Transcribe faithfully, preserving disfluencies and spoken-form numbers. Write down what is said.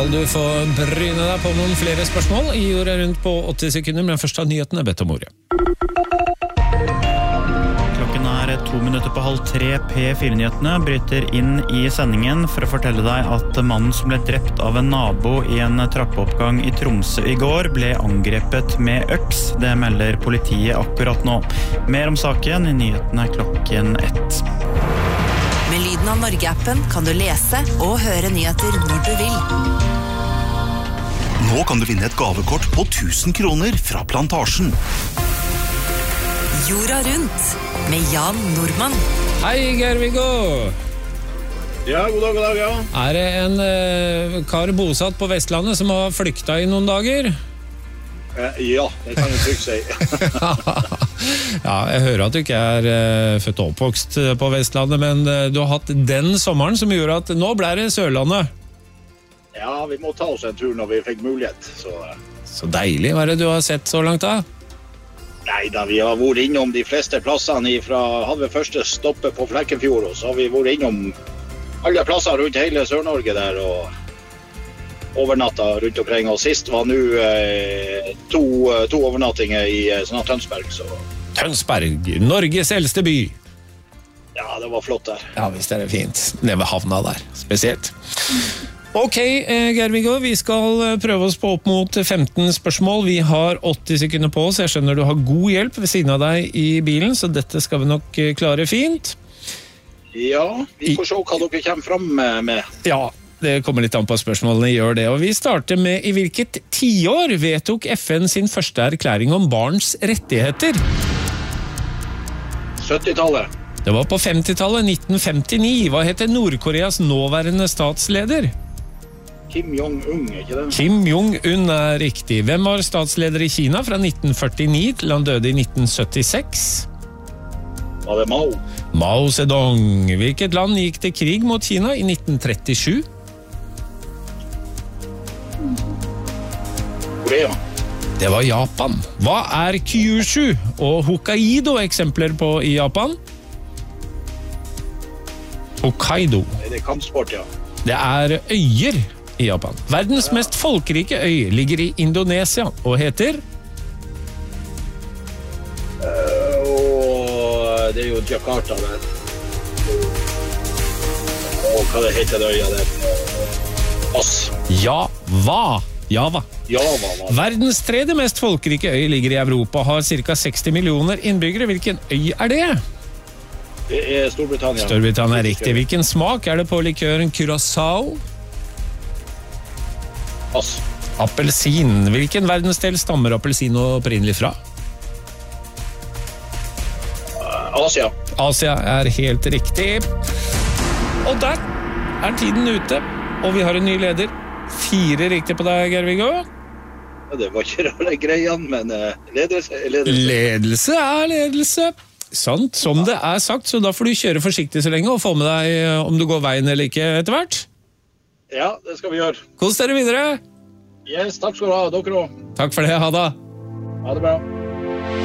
Du får bryne deg på noen flere spørsmål i jorda rundt på åtti sekunder, men først har nyhetene bedt om ordet. Klokken er to minutter på halv tre. P fire-nyhetene bryter inn i sendingen for å fortelle deg at mannen som ble drept av en nabo i en trappeoppgang i Tromsø i går ble angrepet med øks. Det melder politiet akkurat nå. Mer om saken i nyhetene klokken ett. Med Lyden av Norge-appen kan du lese og høre nyheter når du vil. Nå kan du vinne et gavekort på tusen kroner fra Plantasjen. Jorda rundt med Jan Nordmann. Hei, Gervigo! Ja, god dag, god dag, ja. Er det en uh, kar bosatt på Vestlandet som har flyktet i noen dager? Eh, ja, det kan jeg trygt si. Ja, jeg hører at du ikke er uh, født og oppvokst på Vestlandet, men uh, du har hatt den sommeren som gjorde at nå ble det Sørlandet. Ja, vi må ta oss en tur når vi fikk mulighet. Så, så deilig, hva er det du har sett så langt da? Nei da, vi har vært innom de fleste plassene fra, hadde vi første stoppet på Flekkefjord, og så har vi vært innom alle plasser rundt hele Sør-Norge der, og overnatta rundt omkring, og sist var nå eh, to, to overnattinger i sånn Tønsberg. Så. Tønsberg, Norges eldste by. Ja, det var flott der. Ja, visst er det fint. Nede ved havna der, spesielt. Ok, Gervigo, vi skal prøve oss på opp mot femten spørsmål. Vi har åtti sekunder på oss. Jeg skjønner du har god hjelp ved siden av deg i bilen, så dette skal vi nok klare fint. Ja, vi får se hva dere kommer frem med. Ja, det kommer litt an på spørsmålene, gjør det. Og vi starter med i hvilket tiår vedtok F N sin første erklæring om barns rettigheter? syttitallet. Det var på femtitallet, nitten femtini. Hva heter Nord-Koreas nåværende statsleder? Kim Jong-un, ikke det? Kim Jong-un er riktig. Hvem var statsleder i Kina fra nitten førtini til han døde i nitten syttiseks? Var det Mao? Mao Zedong. Hvilket land gikk til krig mot Kina i nitten trettisju? Korea. Det var Japan. Hva er Kyushu og Hokkaido eksempler på i Japan? Hokkaido. Det er kampsport, ja. Det er øyer i Japan. Verdens mest folkerike øy ligger i Indonesia og heter? Uh, og det er jo Jakarta der. Og hva det heter det øya der? Pass. Java. Java. Java, hva? Verdens tredje mest folkerike øy ligger i Europa og har ca. seksti millioner innbyggere. Hvilken øy er det? Det er Storbritannia. Storbritannia er riktig. Hvilken smak er det på likøren Curaçao? Pass. Appelsin. Hvilken verdensdel stammer appelsin opprinnelig fra? Uh, Asia. Asia er helt riktig. Og der er tiden ute, og vi har en ny leder. Fire riktig på deg, Gervigo. Ja, det var ikke rare greiene, men uh, ledelse er ledelse. Ledelse er ledelse. Sant, som det er sagt, så da får du kjøre forsiktig så lenge og få med deg om du går veien eller ikke etter hvert. Ja, det skal vi gjøre. Kos dere videre. Yes, takk skal du ha, dere også. Takk for det, ha det. Ha det bra.